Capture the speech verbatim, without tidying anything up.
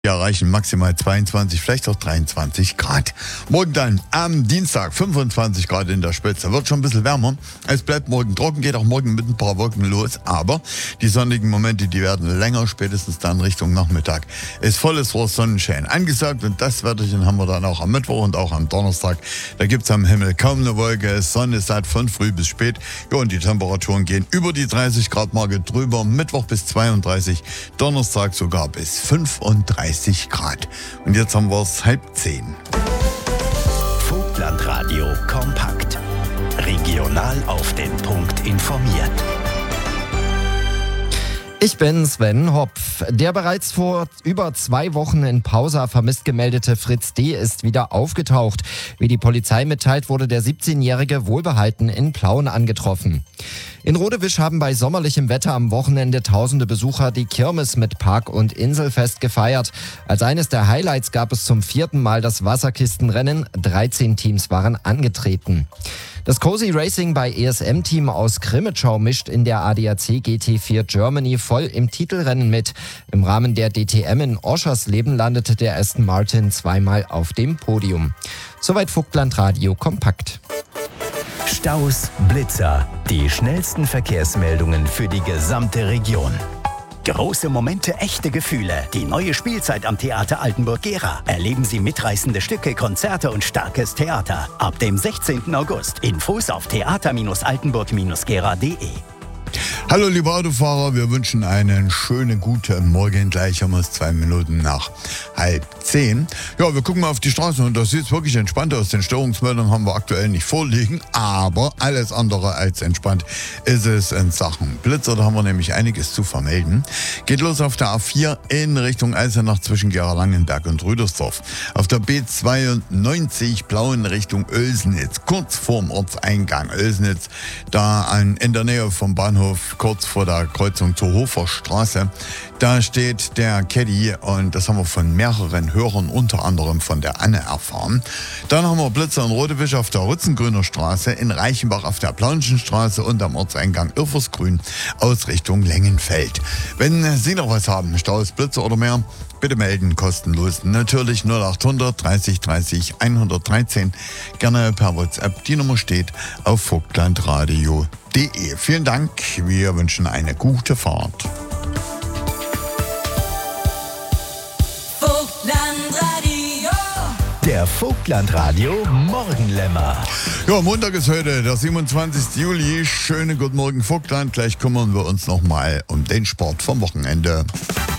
Wir erreichen maximal zweiundzwanzig, vielleicht auch dreiundzwanzig Grad. Morgen dann am Dienstag fünfundzwanzig Grad in der Spitze. Wird schon ein bisschen wärmer. Es bleibt morgen trocken, geht auch morgen mit ein paar Wolken los. Aber die sonnigen Momente, die werden länger, spätestens dann Richtung Nachmittag. Ist volles Rohr Sonnenschein angesagt und das Wetterchen haben wir dann auch am Mittwoch und auch am Donnerstag. Da gibt es am Himmel kaum eine Wolke. Sonne satt von früh bis spät. Ja, und die Temperaturen gehen über die dreißig Grad Marke drüber. Mittwoch bis zweiunddreißig, Donnerstag sogar bis fünfunddreißig Grad. Und jetzt haben wir es halb zehn. Vogtlandradio kompakt. Regional auf den Punkt informiert. Ich bin Sven Hopf. Der bereits vor über zwei Wochen in Pausa vermisst gemeldete Fritz D. ist wieder aufgetaucht. Wie die Polizei mitteilt, wurde der siebzehnjährige wohlbehalten in Plauen angetroffen. In Rodewisch haben bei sommerlichem Wetter am Wochenende tausende Besucher die Kirmes mit Park- und Inselfest gefeiert. Als eines der Highlights gab es zum vierten Mal das Wasserkistenrennen. dreizehn Teams waren angetreten. Das Cozy Racing bei E S M-Team aus Krimitschau mischt in der A D A C G T vier Germany voll im Titelrennen mit. Im Rahmen der D T M in Oschersleben landete der Aston Martin zweimal auf dem Podium. Soweit Vogtlandradio kompakt. Staus, Blitzer, die schnellsten Verkehrsmeldungen für die gesamte Region. Große Momente, echte Gefühle. Die neue Spielzeit am Theater Altenburg-Gera. Erleben Sie mitreißende Stücke, Konzerte und starkes Theater. Ab dem sechzehnten August. Infos auf theater altenburg gera punkt de. Hallo liebe Autofahrer, wir wünschen einen schönen guten Morgen. Gleich haben wir es zwei Minuten nach halb zehn. Ja, wir gucken mal auf die Straße und das sieht wirklich entspannt aus. Den Störungsmeldungen haben wir aktuell nicht vorliegen, aber alles andere als entspannt ist es in Sachen Blitzer. Da haben wir nämlich einiges zu vermelden. Geht los auf der A vier in Richtung Eisenach zwischen Gera-Langenberg und Rüdersdorf. Auf der B zweiundneunzig Plauen Richtung Oelsnitz, kurz vorm Ortseingang Oelsnitz, da an, in der Nähe vom Bahnhof, kurz vor der Kreuzung zur Hofer Straße. Da steht der Caddy und das haben wir von mehreren Hörern, unter anderem von der Anne, erfahren. Dann haben wir Blitzer in Rodewisch auf der Rützengrüner Straße, in Reichenbach auf der Plaunschen Straße und am Ortseingang Irfersgrün aus Richtung Lengenfeld. Wenn Sie noch was haben, Staus, Blitzer oder mehr, bitte melden, kostenlos. Natürlich null achthundert dreißig dreißig hundertdreizehn. Gerne per WhatsApp. Die Nummer steht auf vogtlandradio punkt de. Vielen Dank. Wir wünschen eine gute Fahrt. Vogtlandradio. Der Vogtlandradio Morgenlämmer. Ja, Montag ist heute, der siebenundzwanzigsten Juli. Schönen guten Morgen, Vogtland. Gleich kümmern wir uns nochmal um den Sport vom Wochenende.